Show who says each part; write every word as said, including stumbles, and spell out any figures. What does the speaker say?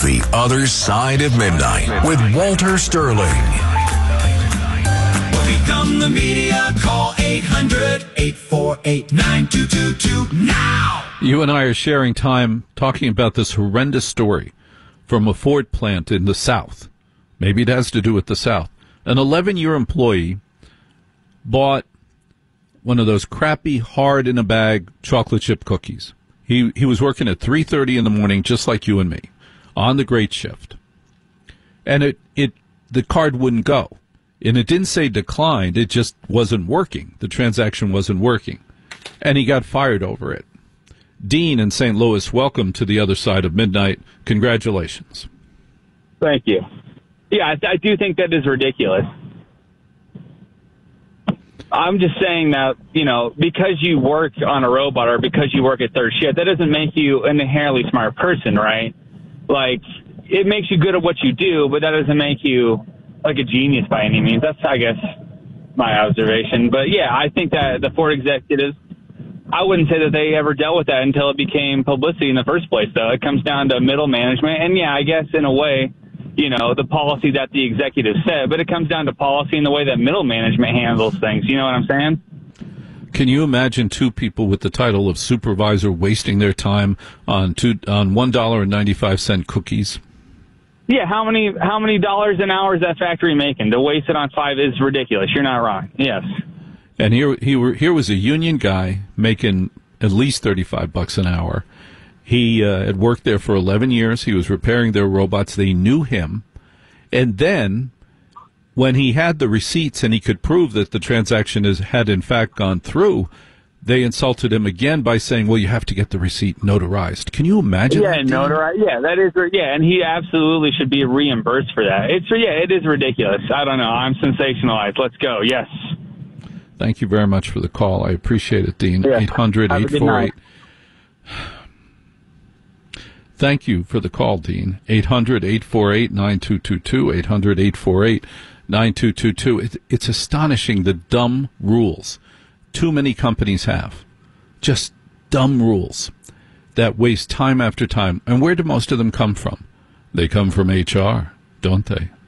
Speaker 1: The Other Side of Midnight with Walter Sterling.
Speaker 2: Become the media. Call eight hundred, eight four eight, nine two two two now.
Speaker 3: You and I are sharing time talking about this horrendous story from a Ford plant in the South. Maybe it has to do with the South. An eleven-year employee bought one of those crappy, hard-in-a-bag chocolate chip cookies. He he was working at three thirty in the morning, just like you and me, on the great shift. And it, it the card wouldn't go. And it didn't say declined, it just wasn't working. The transaction wasn't working. And he got fired over it. Dean in Saint Louis, welcome to the Other Side of Midnight. Congratulations.
Speaker 4: Thank you. Yeah, I, I do think that is ridiculous. I'm just saying that, you know, because you work on a robot or because you work at third shift, that doesn't make you an inherently smart person, right? Like, it makes you good at what you do, but that doesn't make you like a genius by any means. That's, I guess, my observation. But, yeah, I think that the Ford executives, I wouldn't say that they ever dealt with that until it became publicity in the first place, though. It comes down to middle management. And, yeah, I guess in a way, you know, the policy that the executive said, but it comes down to policy and the way that middle management handles things. You know what I'm saying?
Speaker 3: Can you imagine two people with the title of supervisor wasting their time on two on one dollar and ninety-five cent cookies?
Speaker 4: Yeah, how many how many dollars an hour is that factory making? To waste it on five is ridiculous. You're not wrong. Yes.
Speaker 3: And here he were, here was a union guy making at least thirty-five bucks an hour. He uh, had worked there for eleven years. He was repairing their robots. They knew him. And then when he had the receipts and he could prove that the transaction is, had in fact gone through, they insulted him again by saying, well, you have to get the receipt notarized. Can you imagine
Speaker 4: yeah,
Speaker 3: that?
Speaker 4: notarized. Yeah, that is, yeah, and he absolutely should be reimbursed for that. It's, yeah, it is ridiculous. I don't know. I'm sensationalized. Let's go. Yes.
Speaker 3: Thank you very much for the call. I appreciate it, Dean.
Speaker 4: Yeah.
Speaker 3: eight hundred, eight four eight. Thank you for the call, Dean. eight hundred, eight four eight, nine two two two, eight hundred, eight four eight, nine two two two. It, it's astonishing the dumb rules too many companies have. Just dumb rules that waste time after time. And where do most of them come from? They come from H R, don't they?